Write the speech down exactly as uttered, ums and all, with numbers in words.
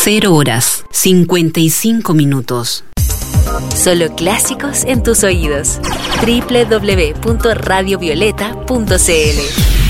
Cero horas, cincuenta y cinco minutos. Solo clásicos en tus oídos. doble u doble u doble u punto radio violeta punto c l